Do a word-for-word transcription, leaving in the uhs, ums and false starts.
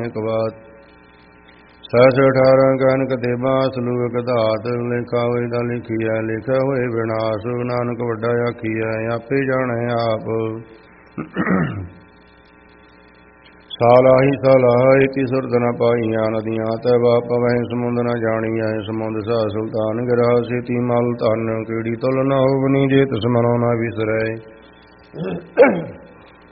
ਅਨੇਕ ਬਾਤ। ਸਹਿਸ ਅਠਾਰਾਂ ਕਨਕ ਦੇਵਾ ਸਲੂਕ ਧਾਤ। ਲੇਖਾ ਹੋਏ ਦਾ ਲਿਖੀਐ ਲਿਖਿਆ ਹੋਏ ਵਿਨਾਸ਼। ਨਾਨਕ ਵੱਡਾ ਆਖੀਐ ਆਪੇ ਜਾਣੈ ਆਪ। ਸਾਲਾਹੀ ਸਾਲਾਹ ਏਕੀ ਸੁਰਤ ਨ ਪਾਈਆਂ। ਨਦੀਆਂ ਤੈ ਵਾ ਪਵਹਿ ਸਮੁੰਦ ਨ ਜਾਣੀਐ। ਸਮੁੰਦ ਸਾ ਸੁਲਤਾਨ ਗਿਰਾ ਸੇਤੀ ਮਲ ਧਨ। ਕੀੜੀ ਤੁਲ ਨ ਹੋਵਨੀ ਜੇ ਤਿਸ ਮਨੋ ਨ ਵਿਸਰੈ।